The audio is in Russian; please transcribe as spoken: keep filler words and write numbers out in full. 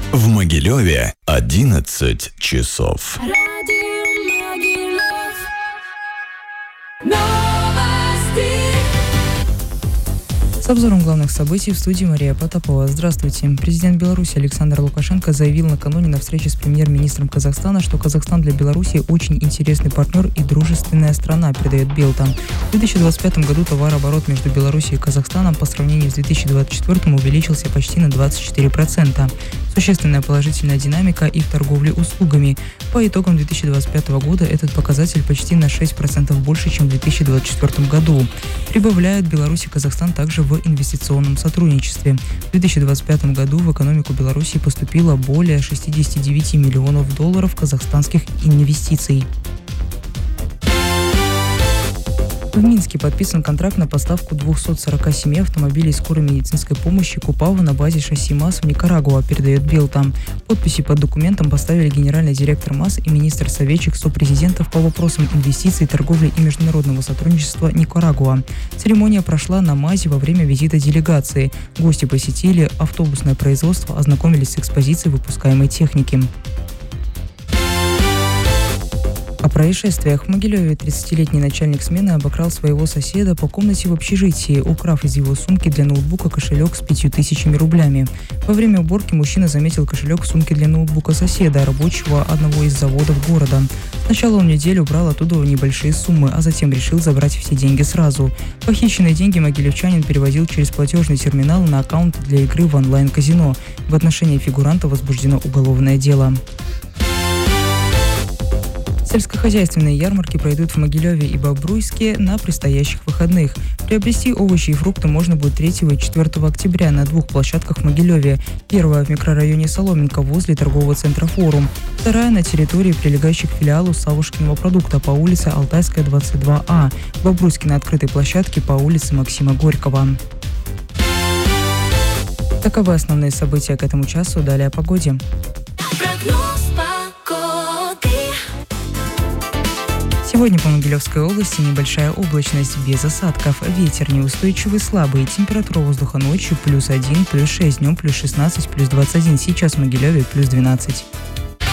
В Могилеве одиннадцать часов. С обзором главных событий в студии Мария Потапова. Здравствуйте. Президент Беларуси Александр Лукашенко заявил накануне на встрече с премьер-министром Казахстана, что Казахстан для Беларуси очень интересный партнер и дружественная страна, передает Белта. В две тысячи двадцать пятом году товарооборот между Беларусью и Казахстаном по сравнению с две тысячи двадцать четвёртым увеличился почти на двадцать четыре процента. Существенная положительная динамика и в торговле услугами. По итогам две тысячи двадцать пятого года этот показатель почти на шесть процентов больше, чем в две тысячи двадцать четвёртом году. Прибавляют Беларусь и Казахстан также в инвестиционном сотрудничестве. В две тысячи двадцать пятом году в экономику Беларуси поступило более шестьдесят девять миллионов долларов казахстанских инвестиций. В Минске подписан контракт на поставку двухсот сорока семи автомобилей скорой медицинской помощи Купава на базе шасси МАЗ в Никарагуа, передает Белта. Подписи под документом поставили генеральный директор МАЗ и министр-советчик сопрезидентов по вопросам инвестиций, торговли и международного сотрудничества Никарагуа. Церемония прошла на МАЗе во время визита делегации. Гости посетили автобусное производство, ознакомились с экспозицией выпускаемой техники. О происшествиях. В Могилеве тридцатилетний начальник смены обокрал своего соседа по комнате в общежитии, украв из его сумки для ноутбука кошелек с пятью тысячами рублями. Во время уборки мужчина заметил кошелек в сумке для ноутбука соседа, рабочего одного из заводов города. Сначала он неделю брал оттуда небольшие суммы, а затем решил забрать все деньги сразу. Похищенные деньги могилевчанин переводил через платежный терминал на аккаунт для игры в онлайн-казино. В отношении фигуранта возбуждено уголовное дело. Сельскохозяйственные ярмарки пройдут в Могилеве и Бобруйске на предстоящих выходных. Приобрести овощи и фрукты можно будет третьего и четвёртого октября на двух площадках в Могилеве. Первая в микрорайоне Соломенка возле торгового центра «Форум». Вторая на территории, прилегающей к филиалу Савушкиного продукта по улице Алтайская, двадцать два А. В Бобруйске на открытой площадке по улице Максима Горького. Таковы основные события к этому часу. Далее о погоде. Сегодня по Могилевской области небольшая облачность без осадков. Ветер неустойчивый, слабый. Температура воздуха ночью плюс один, плюс шесть, днем плюс шестнадцать, плюс двадцать один. Сейчас в Могилеве плюс двенадцать.